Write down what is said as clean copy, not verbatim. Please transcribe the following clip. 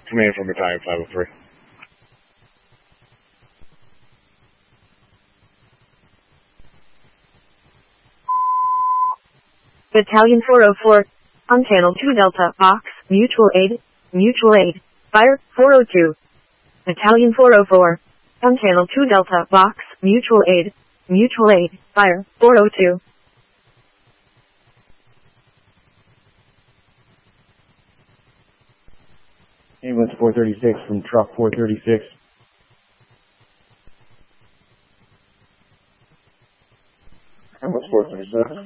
Command from Battalion 503. Battalion 404, on Channel 2 Delta, Box, Mutual Aid, Fire, 402. Battalion 404, on Channel 2 Delta, Box, Mutual Aid, Fire, 402. Ambulance 436 from truck 436. Ambulance 436.